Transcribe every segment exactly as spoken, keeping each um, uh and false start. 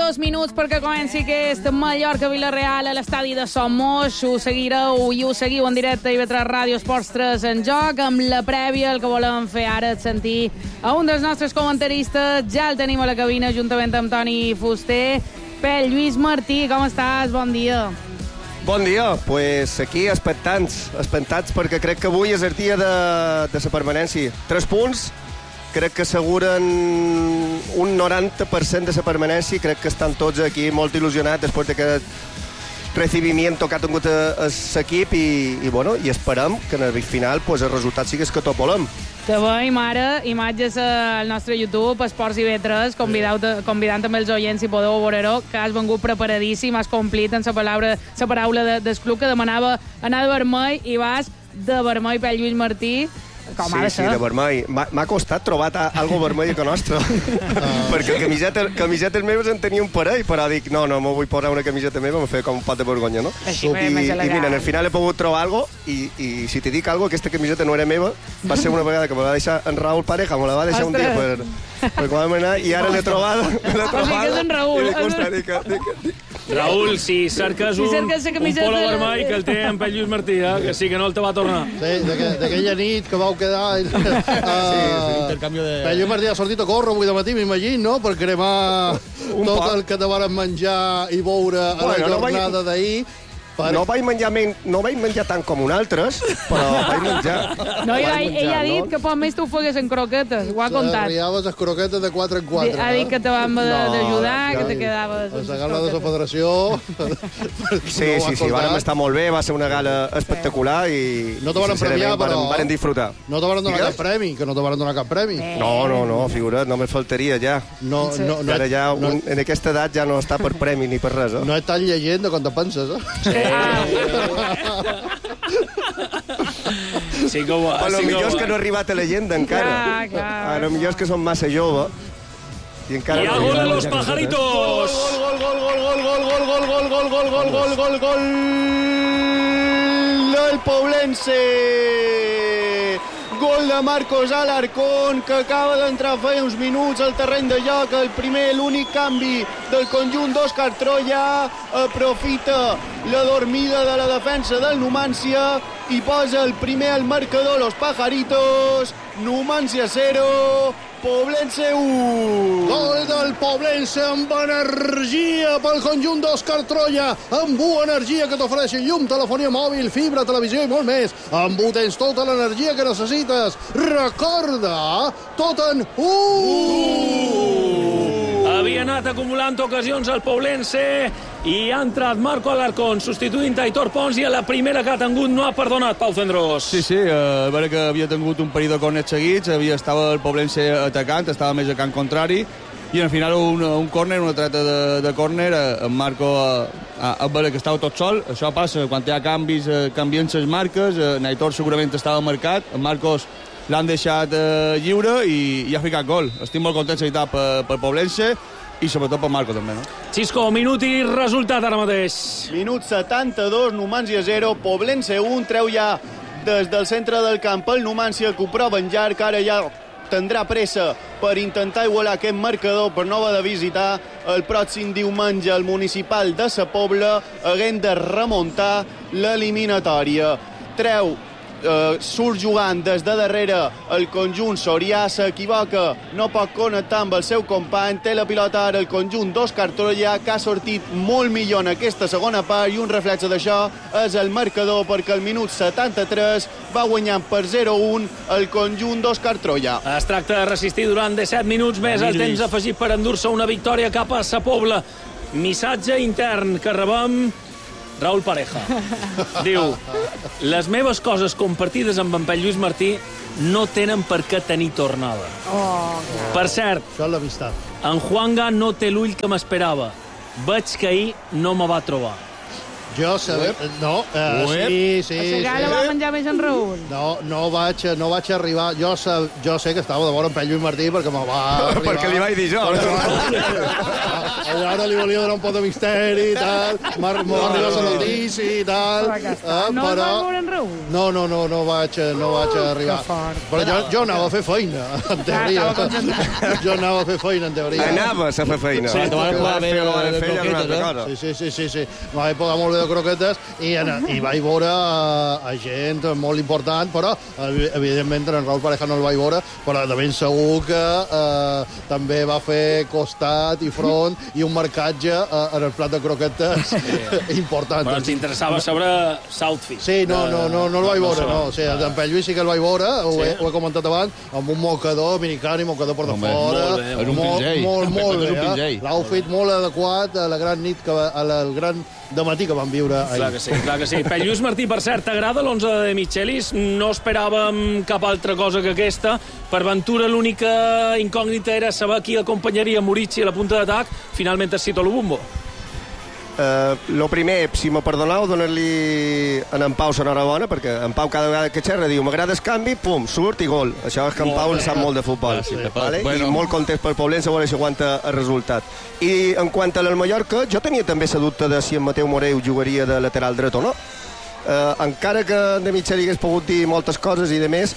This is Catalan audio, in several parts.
quaranta-dos minuts perquè comenci aquest Mallorca-Vilareal a l'estadi de Somos. Ho seguireu i ho seguiu en directe a I V tres Ràdio Esports tres en joc. Amb la prèvia, el que volem fer ara és sentir a un dels nostres comentaristes. Ja el tenim a la cabina juntament amb Toni Fuster. Pell Lluís Martí, com estàs? Bon dia. Bon dia, pues aquí expectants, expectants perquè crec que avui és el dia de, de la permanència. Tres punts, crec que asseguren un noranta per cent de la permanència i crec que estan tots aquí molt il·lusionats després d'aquest recibimiento que ha tingut l'equip i, i, bueno, i esperem que en el final pues, el resultat sigui que tot volem. Te veiem ara imatges al nostre YouTube, Esports I V tres, convidant també els oients si podeu veure-ho, que has vengut preparadíssim, has complit en la paraula, la paraula de, del club que demanava anar de vermell i vas de vermell per Lluís Martí. Com sí, sí, de vermell. M'ha costat trobar algo vermell que nostre. Ah. Perquè camisetes, camisetes meves en tenia un parell, però dic, no, no, m'ho vull posar una camiseta meva, m'ho feia com un pot de vergonya, no? Així, I, i mira, al final he pogut trobar algo i, i si te dic algo, aquesta camiseta no era meva, va ser una vegada que me va deixar en Raül Pareja, me la va deixar Ostres. un dia per, per quan vam anar, i ara l'he trobat, l'he trobat, o sigui que és en Raül. i dic, ostres, dic, dic, dic, Raül, si cerques un, si cerques un polo vermell que el té en Pell Lluís Martí, eh? Que sí, que no el te va tornar. Sí, d'aquella nit que vau quedar... Uh, sí, l'intercanvi de... Pell Lluís Martí ha sortit a córrer avui de matí, m'imagino, no? Per cremar tot poc. El que te varen menjar i veure a bueno, la jornada no vaig... d'ahir. Per... No vaig menjar men... no vaig menjar tant com un altres, però vaig menjar. No, vaig ella, menjar, ella ha dit no? que pot més tu fogues en croquetes, ho ha contat. Arriaves les croquetes de quatre en quatre. Ha dit que te vam d'ajudar, no, que te quedaves... La gala de la federació... Sí, no sí, sí, vàrem estar molt bé, va ser una gala espectacular i... No te varen premiar, però... Varen disfrutar. No te varen donar cap premi, que no te varen donar cap premi. No, no, no, figura't, no me faltaria ja. No, no, no, ara ja, un, en aquesta edat ja no està per premi ni per res, eh? No és tan llegenda com te penses, eh? Sí que ho... A lo millor és que no ha arribat a llegenda encara. Clar, clar. A lo millor és que són massa jove. I encara... Y a gol de los pajaritos. Gol, gol, gol, gol, gol, gol, gol, gol, gol, gol, gol, gol, gol, gol del Poblense. Gol de Marcos Alarcón, que acaba d'entrar feia uns minuts al terreny de joc. El primer, l'únic canvi del conjunt d'Òscar Troya. Aprofita la dormida de la defensa del Numancia i posa el primer al marcador Los Pajaritos. Numancia cero, Poblense u. Gol del Poblense amb energia pel conjunt d'Òscar Troya, amb una energia que t'ofereixen llum, telefonia mòbil, fibra, televisió i molt més. Amb u tens tota l'energia que necessites. Recorda, tot en u. Uh! Havia anat acumulant ocasions al Poblense i ha entrat Marco Alarcón substituint Aitor Pons i a la primera que ha tingut no ha perdonat, Pau Cendrós. Sí, sí, a veure que havia tingut un parell de córners seguits, havia estava el Poblense atacant, estava més a camp contrari i al final un, un córner, una treta de, de córner, en Marco a, a veure que estava tot sol. Això passa quan hi ha canvis, canvien les marques, en Aitor segurament estava marcat, en Marcos l'han deixat eh, lliure i, i ha ficat gol. Estic molt content d'editar pel, pel Poblense i sobretot per Marco també, no? Xisco, minut i resultat ara mateix. Minut setanta-dos, Numancia zero, Poblense un, treu ja des del centre del camp el Numancia, que ho prova en llarg, ara ja tindrà pressa per intentar igualar aquest marcador, per no haver de visitar el pròxim diumenge el Municipal de Sa Pobla, haguent de remuntar l'eliminatòria. Treu Uh, surt jugant des de darrere el conjunt sorià, s'equivoca, no pot connectar amb el seu company, té la pilota ara el conjunt d'Òscar Troya, que ha sortit molt millor en aquesta segona part i un reflex d'això és el marcador, perquè al minut setanta-tres va guanyant per zero a un el conjunt d'Òscar Troya. Es tracta de resistir durant disset minuts més, el temps afegit per endur-se una victòria cap a Sa Pobla. Missatge intern que rebem Raül Pareja. Diu: les meves coses compartides amb en Pell Lluís Martí no tenen per què tenir tornada. Oh, per cert, això és l'amistat. En Juanga no té l'ull que m'esperava. Veig que ahir no me va trobar. Jo sabé... No, eh, sí, sí. O sigui, sí. La va menjar més en Raül. No, no vaig, no vaig arribar... Jo, sa, jo sé que estava de vora en Pell Lluís Martí perquè me va arribar... perquè li vaig dir jo. ara li volia donar un pot de misteri i tal, m'ha arribat la notícia i tal. No el va veure en Raül? No, no, no, no vaig, no vaig arribar. Però jo, jo anava a fer feina, en teoria. Jo anava a fer feina, en teoria. Anaves a fer feina. Sí, te van poder veure de croquetes, eh? Sí, sí, sí, sí. M'ha poder molt bé de croquetes i, i vaig veure a gent molt important, però evidentment en Raül Pareja no el vaig veure, però de ben segur que eh, també va fer costat i front i un marcatge eh, en el plat de croquetes sí. important. Però ens interessava sobre Southfield. Sí, no, no, no, no el vaig veure, no. O sigui, en Pep Lluís sí que el vaig veure, ho, sí. he, ho he comentat abans, amb un mocador americani, mocador per de Home, fora. Molt bé, un molt, pinzell. molt, molt bé. Eh? L'outfit molt adequat a la gran nit, que va, a la, al gran dematí que vam viure ahir. Clar que sí, clar que sí. Pep Lluís Martí, per cert, t'agrada l'onze de Michelis? No esperàvem cap altra cosa que aquesta. Per Ventura l'única incògnita era saber qui acompanyaria Murici a la punta d'atac. Finalment es cita l'Ubumbo. Uh, lo primer, si me perdoneu, donar-li a en Pau l'enhorabona, perquè en Pau cada vegada que xerra diu m'agrada el canvi, pum, surt i gol. Això és que en Pau en sap molt de futbol. Sí, vale? Bueno. I molt content per Poblense, a veure si aguanta el resultat. I en quant a l'El Mallorca, jo tenia també la dubte de si en Mateu Moreu jugaria de lateral dret o no. Uh, encara que de Micheli hagués pogut dir moltes coses i de més,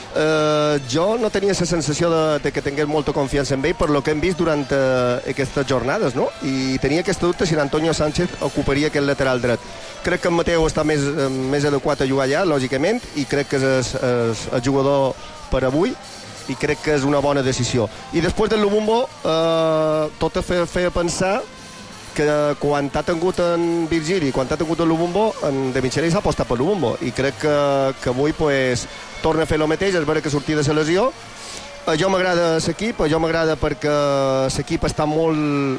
Uh, jo no tenia la sensació de, de que tingués molta confiança en ell per lo que hem vist durant uh, aquestes jornades, no? I tenia aquesta dubte si Antonio Sánchez ocuparia aquest lateral dret. Crec que en Mateu està més, uh, més adequat a jugar allà, lògicament, i crec que és el, el jugador per avui, i crec que és una bona decisió. I després del Lubumbo, uh, tot feia, feia pensar que quan t'ha tingut en Virgili, quan t'ha tingut en Lubumbo, en De Michelis ha apostat per Lubumbo, i crec que, que avui pues, torna a fer el mateix, és vera que sortir de la lesió. A jo m'agrada l'equip, a jo m'agrada perquè l'equip està molt...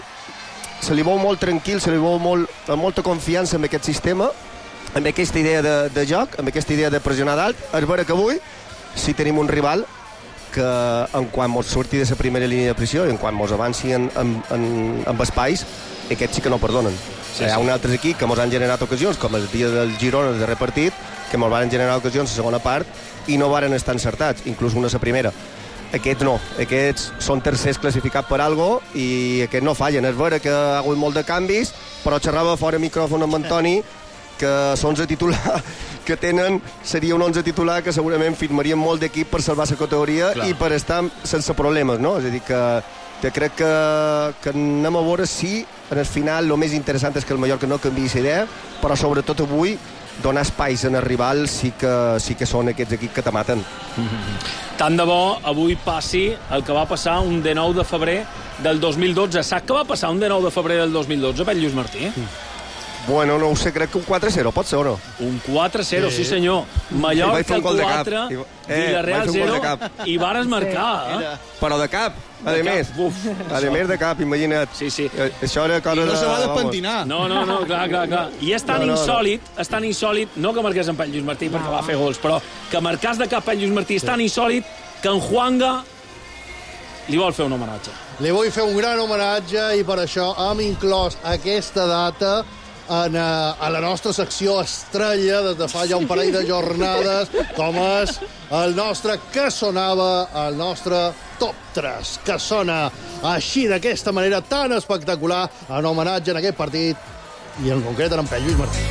se li veu molt tranquil, se li veu molt, amb molta confiança en aquest sistema, amb aquesta idea de, de joc, amb aquesta idea de pressionar dalt. És vera que avui, si tenim un rival que en quan mos surti de la primera línia de pressió i en quan mos avanci en, en, en, en espais, aquests sí que no perdonen. Sí, Hi ha sí. un altre equip que mos han generat ocasions, com el dia del Girona, el darrer partit, que mos van generar ocasions a la segona part i no varen estar encertats, inclús una a la primera. Aquests no, aquests són tercers classificats per algo i aquests no fallen. És vera que ha hagut molt de canvis, però xerrava fora micròfon amb Antoni que l'onze titular que tenen seria un onze titular que segurament firmarien molt d'equip per salvar la categoria Clar. I per estar sense problemes, no? És a dir, que, que crec que, que anem a veure si en el final el més interessant és que el Mallorca no canviï idea, però sobretot avui donar espais en el rival sí que, sí que són aquests equips que te maten. Mm-hmm. Tant de bo avui passi el que va passar un dinou de febrer del dos mil dotze. Sap què va passar un dinou de febrer del dos mil dotze, Pep Lluís Martí? Mm. Bueno, no ho sé, crec que un quatre zero, pot ser o no? Un quatre zero, sí, sí senyor. Mallorca quatre, eh, Villarreal zero, i vares marcar. Eh? Però de cap, a de més. Uf, a de més de cap, imagina't. Sí, sí. Això era cosa I no de... se va despentinar. No, no, no, clar, clar, clar. I és tan no, no, insòlid, no. és tan insòlid, no que marqués en Pep Lluís Martí perquè va fer gols, però que marcàs de cap Pep Lluís Martí és tan insòlid que en Juanga li vol fer un homenatge. Li vull fer un gran homenatge i per això hem inclòs aquesta data en, a, a la nostra secció estrella des de fa ja un parell de jornades, com és el nostre que sonava, el nostre top tres, que sona així d'aquesta manera tan espectacular en homenatge en aquest partit i en concret en Pep Lluís Martí.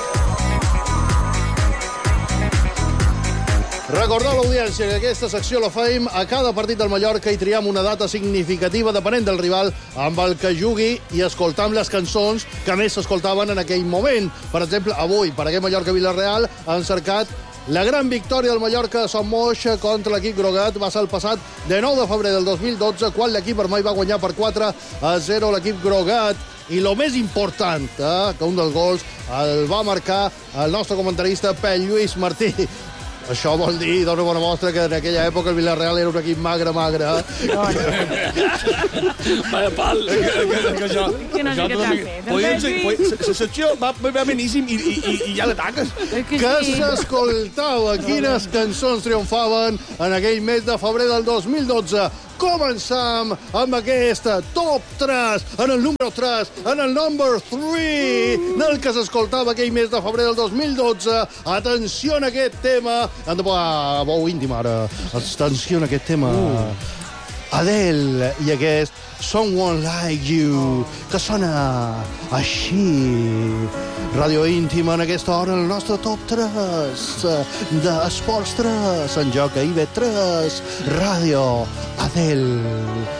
Recordar a l'audiència que aquesta secció la fem a cada partit del Mallorca i triem una data significativa depenent del rival amb el que jugui i escoltam les cançons que més s'escoltaven en aquell moment. Per exemple, avui, per aquest Mallorca-Villarreal, han cercat la gran victòria del Mallorca a Sant Moix contra l'equip groguet. Va ser el passat dinou de febrer del dos mil dotze, quan l'equip vermell va guanyar per quatre a zero l'equip groguet. I el més important, eh, que un dels gols el va marcar el nostre comentarista Pep Lluís Martí. Això vol dir, dona bona mostra, que en aquella època el Villarreal era un equip magre, magre. No, no. Vaya pal. Que no sé què t'ha fet. La secció va beníssim i, i, i ja l'ataques. Que s'escoltava, quines cançons triomfaven en aquell mes de febrer del dos mil dotze. Començam amb aquesta top tres, en el número tres, en el number tres, del que s'escoltava aquell mes de febrer del dos mil dotze. Atenció en aquest tema. Han de posar veu íntim, ara. Atenció en aquest tema. Uh. Adele i aquest Someone Like You, que sona així. Ràdio íntima en aquesta hora, el nostre top tres d'Esports tres, en joc a I B tres, Ràdio Adele.